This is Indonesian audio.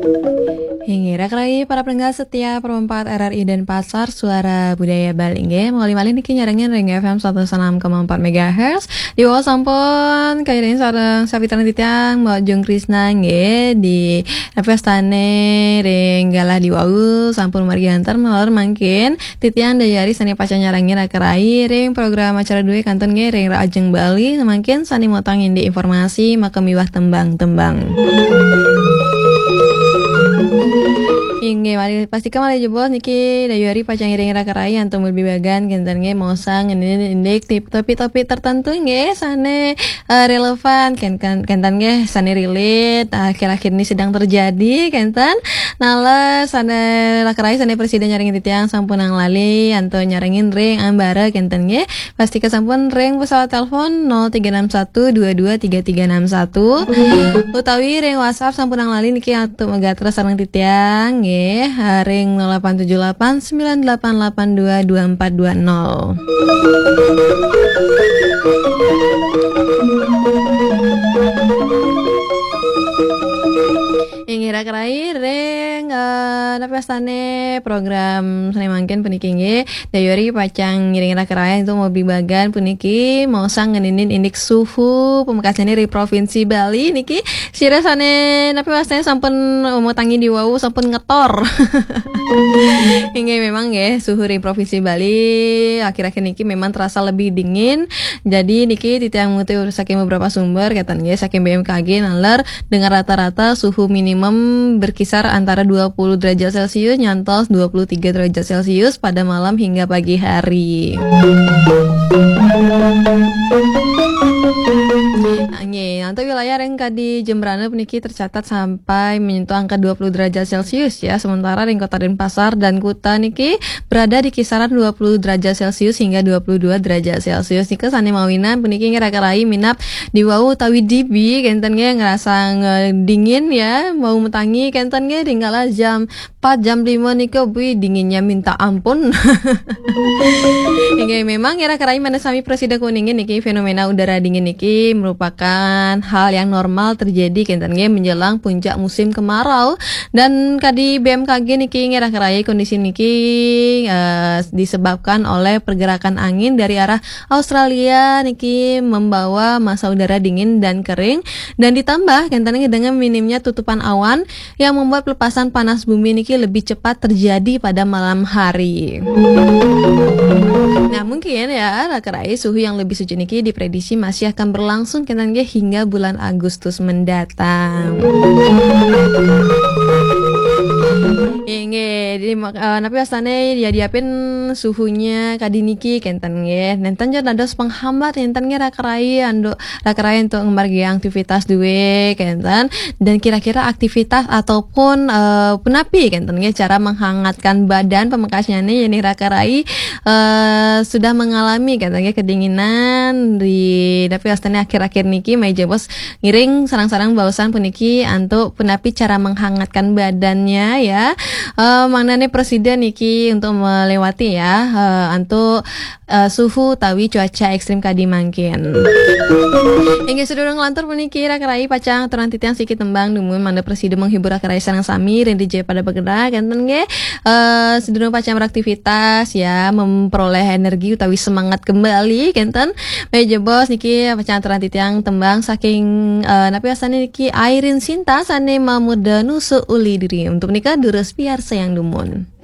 Hingga kali para pendengar setia perempat RRI dan Pasar Suara Budaya Bali nggih malih-malih niki nyarengin Ring FM 106,4 MHz di bawah sampun kayaknya sareng sapitan titiang Mbak Jung Krisna nggih di pestane ring galah di wau sampun margi antar melor mangkin titiang dayari sani paca nyarengin rakerai ring program acara duwe kanton nggih ring Ajeng Bali semakin sani motong indi informasi maka miwah tembang-tembang. Inge mari pastikan mari jebol niki dayari pacang iring rakarai antum lebih bagan genten nge mosang ini indek topik-topik tertentu nge sane relevan kenten nge sane relate akhir-akhir ini sedang terjadi kenten nala sane rakarai sane presiden nyaringin titiang sampun ang lali anto nyaringin ring ambara kenten nge pastikan sampun ring pesawat telepon 0361223361 utawi ring WhatsApp sampun ang lali niki anto megatra sareng titiang ring 0878 9882 2420. Ingira kerai ring tapi astane program sane mangken puniki nggih dayori pacang ngiring kerai itu mau bibagan puniki mau sang ngeninin indeks suhu pemekasane di provinsi Bali niki sirasane tapi astane sampun mau tangi di wau sampun ngetor. Hingga memang ya suhu di provinsi Bali akhir-akhir niki memang terasa lebih dingin. Jadi niki titiang mengutip saking beberapa sumber katanya saking BMKG nalar dengan rata-rata suhu minimum berkisar antara 20 derajat Celcius nyantos 23 derajat Celcius pada malam hingga pagi hari. Nanti wilayah yang di Jembrana puniki tercatat sampai menyentuh angka 20 derajat Celcius ya. Sementara di Kota Denpasar dan Kuta niki berada di kisaran 20 derajat Celcius hingga 22 derajat Celcius. Nika sane mawinan puniki ngerakarai minap di wau tawi dibi kenten ge ngerasa dingin ya, mau metangi kenten ge tinggal jam 4 jam 5 nika bui dinginnya minta ampun. Hingga memang ngerakarai manasami Presiden Kuningin niki fenomena udara dingin niki merupakan hal yang normal terjadi kenten ge menjelang puncak musim kemarau dan kadi BMKG niki ngerakarai kondisi niki disebabkan oleh pergerakan angin dari arah Australia niki membawa massa udara dingin dan kering dan ditambah kenten ge dengan minimnya tutupan awan yang membuat pelepasan panas bumi niki lebih cepat terjadi pada malam hari. Nah mungkin ya rakarai suhu yang lebih sejuk niki diprediksi masih akan berlangsung kenten ge hingga bulan Agustus mendatang. Jadi napi astane dia diapin suhunya kadiniki kenten nggih. Nenten jan dados penghambat enten nggih rakarai untuk ngemargi aktivitas duwe kenten dan kira-kira aktivitas ataupun penapi kenten nggih cara menghangatkan badan pemekasnya nih yani rakarai sudah mengalami kenten nggih kedinginan di napi astane akhir-akhir niki meja bos ngiring sarang-sarang bausan puniki untuk penapi cara menghangatkan badannya ya. Manane presiden niki untuk melewati ya untuk suhu tawi cuaca ekstrim kadi mangkin. Hingga sedurung lantur puniki rakarai pacang aturan titiang sikit tembang dumun manda presiden menghibur rakarai sareng sami ring DJ pada bergerak kenten nggih sedurung pacang beraktivitas ya memperoleh energi utawi semangat kembali kenten meja bos niki pacang aturan titiang tembang saking napi asane niki Airin Sinta sane mamuda nusu uli diri untuk nikah durus biar sayang dumun.